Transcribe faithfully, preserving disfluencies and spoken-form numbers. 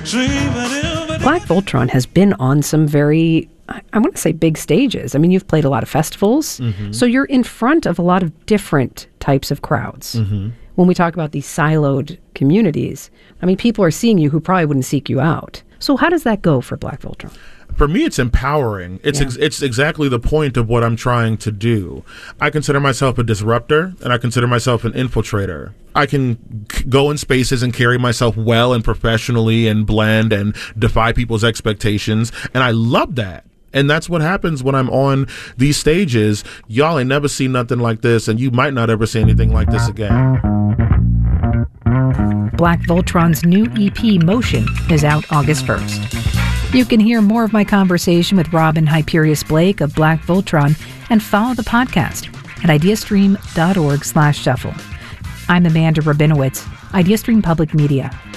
Black Voltron has been on some very, I want to say, big stages. I mean, you've played a lot of festivals, mm-hmm. so you're in front of a lot of different types of crowds. Mm-hmm. When we talk about these siloed communities, I mean, people are seeing you who probably wouldn't seek you out. So how does that go for Black Voltron? For me, it's empowering. It's yeah. ex- it's exactly the point of what I'm trying to do. I consider myself a disruptor, and I consider myself an infiltrator. I can c- go in spaces and carry myself well and professionally and blend and defy people's expectations, and I love that. And that's what happens when I'm on these stages. Y'all ain't never seen nothing like this, and you might not ever see anything like this again. Black Voltron's new E P, Motion, is out August first. You can hear more of my conversation with Robin Hyperius Blake of Black Voltron and follow the podcast at ideastream dot org slash shuffle. I'm Amanda Rabinowitz, IdeaStream Public Media.